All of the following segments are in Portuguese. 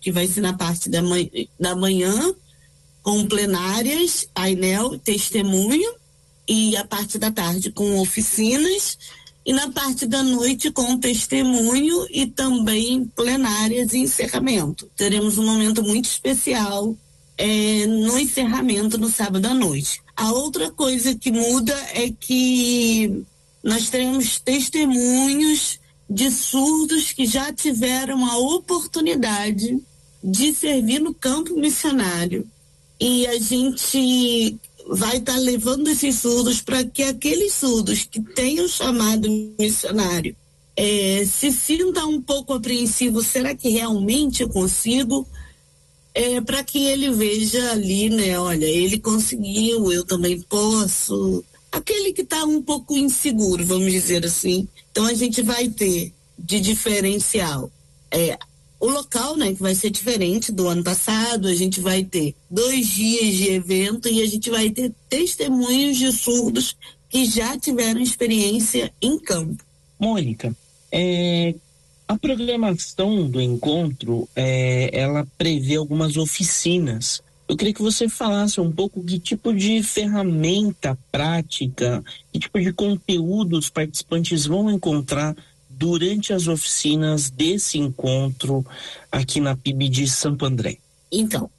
que vai ser na parte da manhã, com plenárias, painel, testemunho, e a parte da tarde com oficinas, e na parte da noite com testemunho e também plenárias e encerramento. Teremos um momento muito especial no encerramento no sábado à noite. A outra coisa que muda é que nós teremos testemunhos de surdos que já tiveram a oportunidade de servir no campo missionário. E a gente vai estar levando esses surdos para que aqueles surdos que tenham chamado missionário se sintam um pouco apreensivos. Será que realmente eu consigo? Para que ele veja ali, né? Olha, ele conseguiu, eu também posso. Aquele que está um pouco inseguro, vamos dizer assim. Então a gente vai ter de diferencial o local, né, que vai ser diferente do ano passado. A gente vai ter 2 dias de evento e a gente vai ter testemunhos de surdos que já tiveram experiência em campo. Mônica, a programação do encontro, ela prevê algumas oficinas. Eu queria que você falasse um pouco que tipo de ferramenta prática, que tipo de conteúdo os participantes vão encontrar durante as oficinas desse encontro aqui na PIB de Santo André. Então,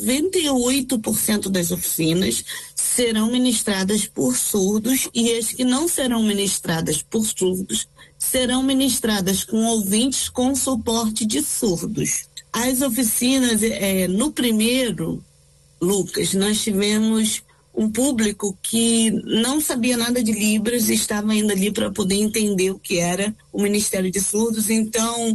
98% das oficinas serão ministradas por surdos, e as que não serão ministradas por surdos serão ministradas com ouvintes com suporte de surdos. As oficinas, no primeiro, Lucas, nós tivemos um público que não sabia nada de Libras e estava indo ali para poder entender o que era o Ministério de Surdos. Então,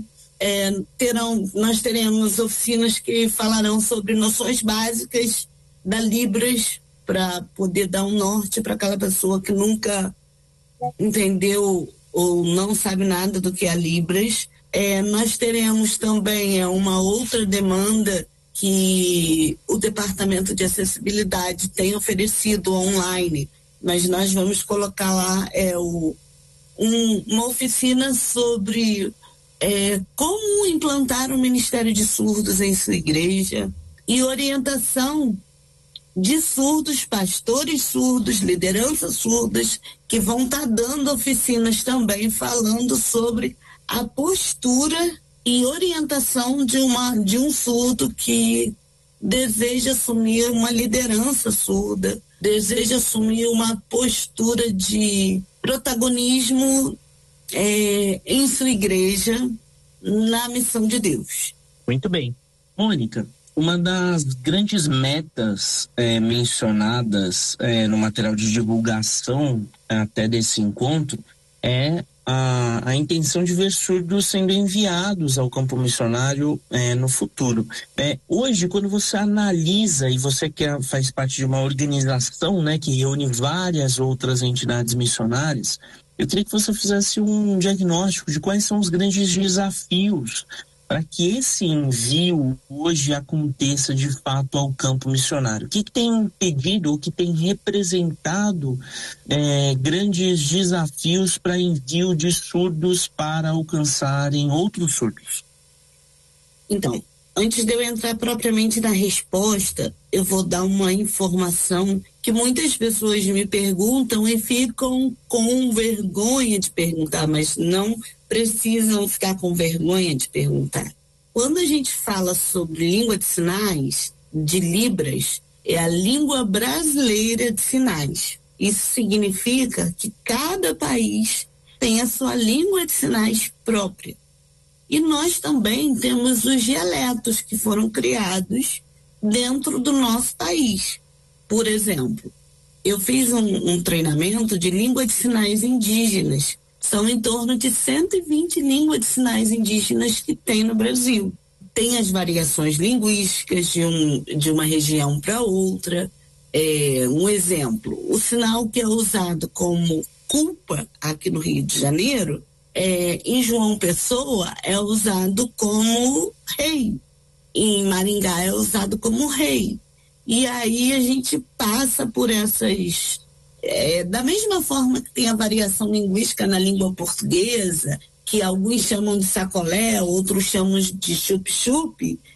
nós teremos oficinas que falarão sobre noções básicas da Libras para poder dar um norte para aquela pessoa que nunca entendeu ou não sabe nada do que é Libras. Nós teremos também uma outra demanda que o Departamento de Acessibilidade tem oferecido online, mas nós vamos colocar lá uma oficina sobre como implantar o Ministério de Surdos em sua igreja, e orientação de surdos, pastores surdos, lideranças surdas, que vão estar dando oficinas também falando sobre a postura e orientação de um surdo que deseja assumir uma liderança surda, deseja assumir uma postura de protagonismo em sua igreja, na missão de Deus. Muito bem. Mônica, uma das grandes metas mencionadas no material de divulgação até desse encontro é a intenção de ver surdos sendo enviados ao campo missionário no futuro. Hoje, quando você analisa, e você faz parte de uma organização, né, que reúne várias outras entidades missionárias, eu queria que você fizesse um diagnóstico de quais são os grandes desafios para que esse envio hoje aconteça de fato ao campo missionário. O que tem impedido, ou que tem representado grandes desafios para envio de surdos para alcançarem outros surdos? Então, antes de eu entrar propriamente na resposta, eu vou dar uma informação que muitas pessoas me perguntam e ficam com vergonha de perguntar, mas não precisam ficar com vergonha de perguntar. Quando a gente fala sobre língua de sinais, de Libras, é a língua brasileira de sinais. Isso significa que cada país tem a sua língua de sinais própria. E nós também temos os dialetos que foram criados dentro do nosso país. Por exemplo, eu fiz um treinamento de língua de sinais indígenas. São em torno de 120 línguas de sinais indígenas que tem no Brasil. Tem as variações linguísticas de uma região para outra. Um exemplo, o sinal que é usado como culpa aqui no Rio de Janeiro, em João Pessoa é usado como rei. Em Maringá é usado como rei. E aí a gente passa por essas... da mesma forma que tem a variação linguística na língua portuguesa, que alguns chamam de sacolé, outros chamam de chup-chup,